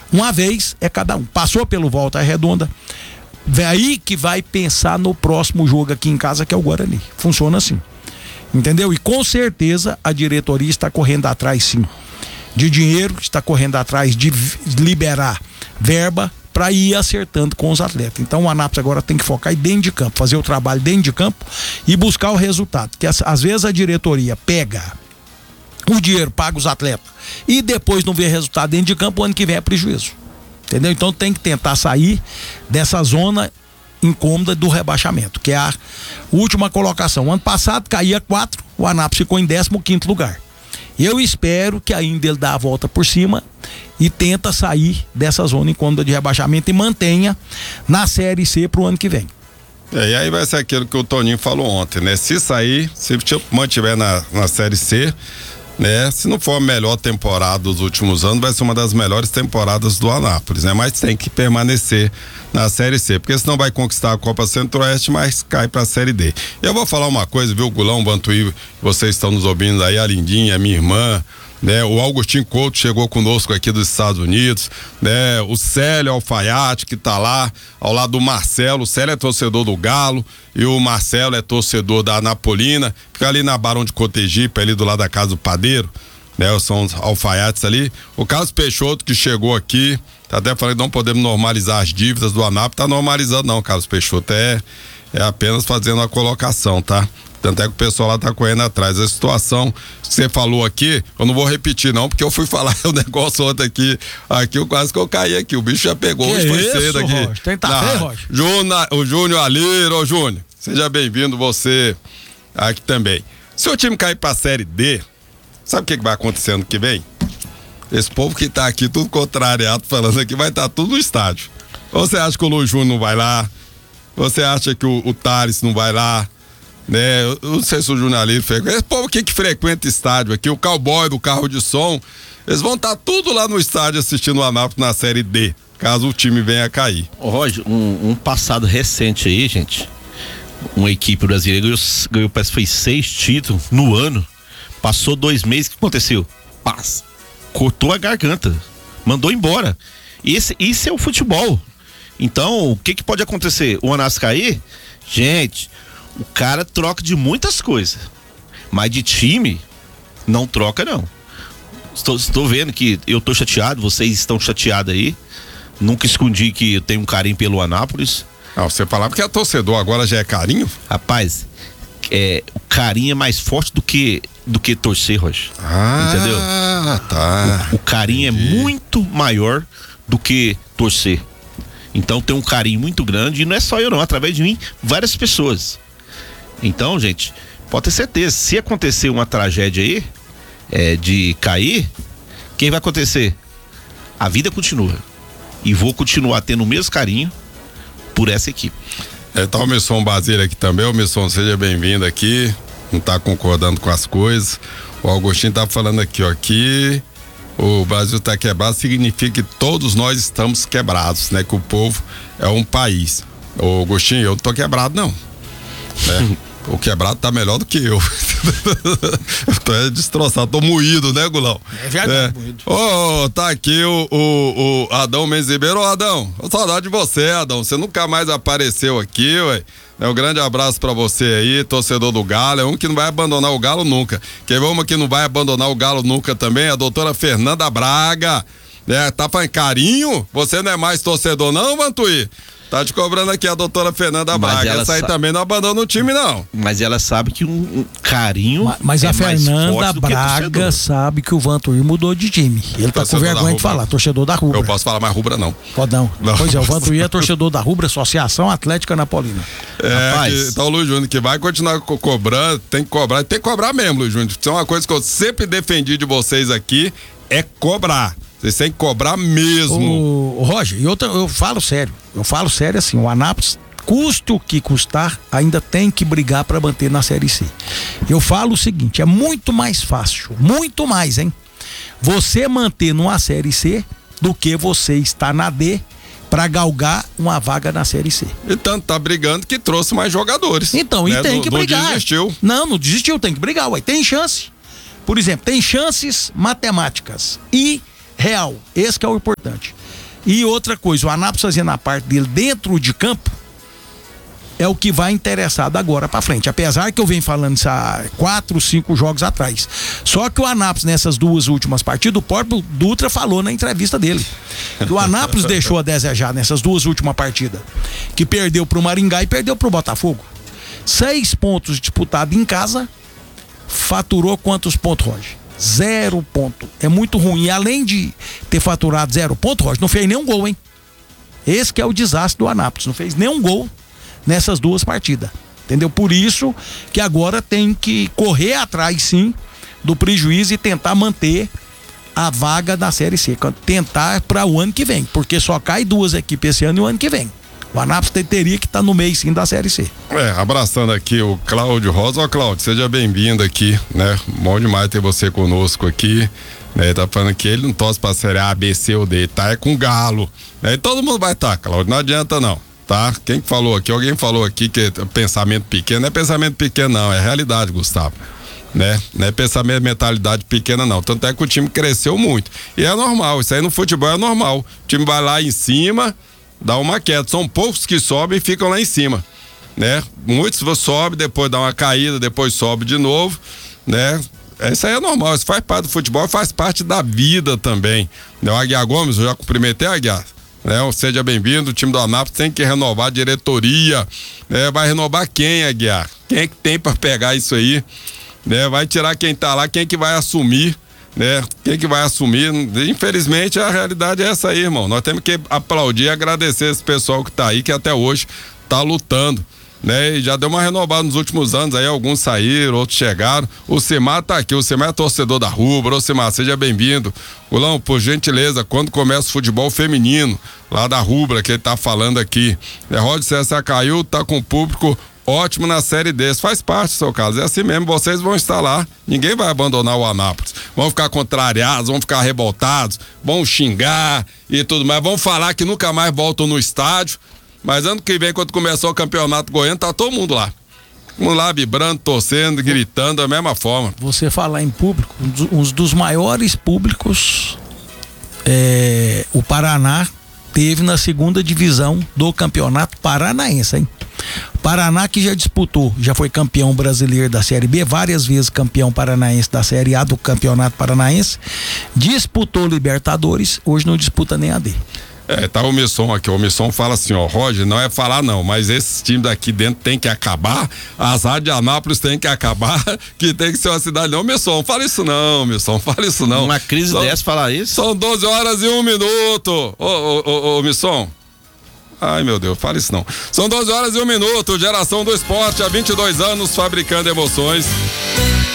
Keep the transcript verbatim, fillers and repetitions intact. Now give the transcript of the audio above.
Uma vez é cada um. Passou pelo Volta Redonda, é aí que vai pensar no próximo jogo aqui em casa, que é o Guarani. Funciona assim. Entendeu? E com certeza a diretoria está correndo atrás, sim, de dinheiro, está correndo atrás de liberar verba para ir acertando com os atletas. Então o Anápolis agora tem que focar dentro de campo, fazer o trabalho dentro de campo e buscar o resultado. Porque às vezes a diretoria pega o dinheiro, paga os atletas e depois não vê resultado dentro de campo, o ano que vem é prejuízo. Entendeu? Então tem que tentar sair dessa zona incômoda do rebaixamento, que é a última colocação. O ano passado caía quatro, o Anápolis ficou em décimo quinto lugar. Eu espero que ainda ele dá a volta por cima e tenta sair dessa zona incômoda de rebaixamento e mantenha na Série C pro ano que vem. É, e aí vai ser aquilo que o Toninho falou ontem, né? Se sair, se mantiver na, na Série C, né? Se não for a melhor temporada dos últimos anos, vai ser uma das melhores temporadas do Anápolis, né? Mas tem que permanecer na Série C, porque senão vai conquistar a Copa Centro-Oeste, mas cai pra Série D. Eu vou falar uma coisa, viu, Gulão, Bantuí, vocês estão nos ouvindo aí, a Lindinha, a minha irmã, né? O Augustinho Couto chegou conosco aqui dos Estados Unidos, né? O Célio Alfaiate, que tá lá ao lado do Marcelo. O Célio é torcedor do Galo e o Marcelo é torcedor da Anapolina, fica ali na Barão de Cotegipe, ali do lado da casa do Padeiro, né? São os alfaiates ali. O Carlos Peixoto, que chegou aqui, tá até falando que não podemos normalizar as dívidas do Anápolis. Tá normalizando não, Carlos Peixoto, é, é apenas fazendo a colocação, tá? Tanto é que o pessoal lá tá correndo atrás. A situação que você falou aqui, eu não vou repetir não, porque eu fui falar o negócio ontem aqui, aqui eu quase que eu caí aqui, o bicho já pegou, hoje foi cedo aqui. Rocha, tem que tá feio, Rocha. Júnior, o Júnior Aliro, ô Júnior, seja bem-vindo você aqui também. Se o time cair pra Série D, sabe o que, que vai acontecer ano que vem? Esse povo que tá aqui tudo contrariado falando aqui, vai estar tá tudo no estádio. Ou você acha que o Luiz Júnior não vai lá? Você acha que o, o Thales não vai lá? Né? Eu não sei se o jornalista frequenta. Esse povo aqui que frequenta estádio aqui, o cowboy do carro de som, eles vão estar tá tudo lá no estádio assistindo o Anápolis na Série D, caso o time venha a cair. Ô Roger, um, um passado recente aí, gente, uma equipe brasileira ganhou, ganhou, parece que foi seis títulos no ano, passou dois meses, o que aconteceu? Paz, cortou a garganta, mandou embora. Esse, isso é o futebol. Então, o que que pode acontecer? O Anápolis cair? Gente, o cara troca de muitas coisas, mas de time não troca não. Estou, estou vendo que eu tô chateado, vocês estão chateados aí. Nunca escondi que eu tenho um carinho pelo Anápolis. Ah, você falava que é torcedor, agora já é carinho? Rapaz, é, o carinho é mais forte do que do que torcer, Roger. Ah, entendeu? Tá. O, o carinho entendi. É muito maior do que torcer. Então tem um carinho muito grande e não é só eu não, através de mim, várias pessoas. Então, gente, pode ter certeza, se acontecer uma tragédia aí, é, de cair, quem vai acontecer? A vida continua. E vou continuar tendo o mesmo carinho por essa equipe. É, tá o Misson Basílio aqui também. O Misson, seja bem-vindo aqui. Não tá concordando com as coisas. O Augustinho tá falando aqui, ó, que o Brasil tá quebrado, significa que todos nós estamos quebrados, né? Que o povo é um país. Ô, Augustinho, eu não tô quebrado, não. Né? O quebrado tá melhor do que eu. Eu tô é destroçado, tô moído, né, Gulão? É verdade, é. Moído. Ô, oh, tá aqui o, o, o Adão Mendes Ribeiro. Ô, Adão, tô saudade de você, Adão. Você nunca mais apareceu aqui, ué. É um grande abraço pra você aí, torcedor do Galo. É um que não vai abandonar o Galo nunca. Quer ver uma que não vai abandonar o Galo nunca também? A doutora Fernanda Braga. É, tá falando carinho? Você não é mais torcedor, não, Vantuí? Tá te cobrando aqui a doutora Fernanda Braga. Essa aí sa... também não abandona o time, não. Mas ela sabe que um, um carinho. Mas, mas é a Fernanda Braga que sabe que o Vantuí mudou de time. Ele tá com vergonha de falar, torcedor da Rubra. Eu posso falar mais Rubra, não. Pode não. não. Pois é, o Vantuí é torcedor da Rubra, Associação Atlética Anapolina. É, Rapaz. Que, então o Luiz Júnior que vai continuar co cobrando, tem que cobrar, tem que cobrar mesmo, Luiz Júnior. Isso é uma coisa que eu sempre defendi de vocês aqui, é cobrar. Vocês têm que cobrar mesmo. O, o Roger, eu, eu falo sério, eu falo sério assim, o Anápolis, custe o que custar, ainda tem que brigar para manter na Série C. Eu falo o seguinte, é muito mais fácil, muito mais, hein? Você manter numa Série C do que você estar na D para galgar uma vaga na Série C. E tanto tá brigando que trouxe mais jogadores. Então, né? E tem não, que não brigar. Não desistiu. Não, não desistiu, tem que brigar, ué, tem chance. Por exemplo, tem chances matemáticas e real, esse que é o importante. E outra coisa, o Anápolis fazendo a parte dele dentro de campo é o que vai interessado agora pra frente. Apesar que eu venho falando isso há quatro, cinco jogos atrás. Só que o Anápolis, nessas duas últimas partidas, o próprio Dutra falou na entrevista dele. Que o Anápolis deixou a desejar nessas duas últimas partidas. Que perdeu pro Maringá e perdeu pro Botafogo. Seis pontos disputados em casa, faturou quantos pontos, Roger? Zero ponto. É muito ruim. E além de ter faturado zero ponto, Roger, não fez nenhum gol, hein? Esse que é o desastre do Anápolis. Não fez nenhum gol nessas duas partidas, entendeu? Por isso que agora tem que correr atrás, sim, do prejuízo e tentar manter a vaga da Série C, tentar para o ano que vem, porque só cai duas equipes esse ano e o ano que vem. O Anápolis teria que estar tá no meio, sim, da Série C. É, abraçando aqui o Cláudio Rosa. Ó, Cláudio, seja bem-vindo aqui, né? Bom demais ter você conosco aqui, né? Tá falando que ele não torce pra Série A, B, C ou D, tá? É com Galo, né? E todo mundo vai estar, tá, Cláudio, não adianta não. Tá? Quem falou aqui? Alguém falou aqui que pensamento pequeno, não é pensamento pequeno não, é realidade, Gustavo, né? Não é pensamento, mentalidade pequena não, tanto é que o time cresceu muito, e é normal, isso aí no futebol é normal, o time vai lá em cima, dá uma queda, são poucos que sobem e ficam lá em cima, né? Muitos sobem, depois dá uma caída, depois sobe de novo, né? Isso aí é normal, isso faz parte do futebol, faz parte da vida também, né? O Aguiar Gomes, eu já cumprimentei, Aguiar, né? Seja bem-vindo, o time do Anápolis tem que renovar a diretoria, né? Vai renovar quem, Aguiar? Quem é que tem para pegar isso aí, né? Vai tirar quem tá lá, quem é que vai assumir, né? Quem que vai assumir? Infelizmente a realidade é essa aí, irmão, nós temos que aplaudir e agradecer esse pessoal que tá aí, que até hoje tá lutando, né? E já deu uma renovada nos últimos anos aí, alguns saíram, outros chegaram. O Cimar tá aqui, o Cimar é torcedor da Rubra. Ô Cimar, seja bem-vindo. Gulão, por gentileza, quando começa o futebol feminino lá da Rubra, que ele tá falando aqui, é, Rod César caiu, tá com o público ótimo na Série D, isso faz parte, seu Carlos, é assim mesmo, vocês vão estar lá, ninguém vai abandonar o Anápolis, vão ficar contrariados, vão ficar revoltados, vão xingar e tudo mais, vão falar que nunca mais voltam no estádio. Mas ano que vem, quando começou o campeonato goiano, tá todo mundo lá. Todo mundo lá vibrando, torcendo, gritando, da mesma forma. Você falar em público, um dos maiores públicos, é, o Paraná teve na segunda divisão do campeonato paranaense, hein? Paraná, que já disputou, já foi campeão brasileiro da Série B, várias vezes campeão paranaense da Série A do Campeonato Paranaense, disputou Libertadores, hoje não disputa nem a D. É, tá o Misson aqui, o Misson fala assim, ó, Roger, não é falar não, mas esse time daqui dentro tem que acabar, as rádios de Anápolis tem que acabar, que tem que ser uma cidade, não, Misson, fala isso não, Misson, fala isso não. Uma crise são, dessa falar isso? São doze horas e um minuto, ô, ô, ô, ô, Misson, ai meu Deus, fala isso não, são doze horas e um minuto, geração do esporte, há vinte e dois anos fabricando emoções.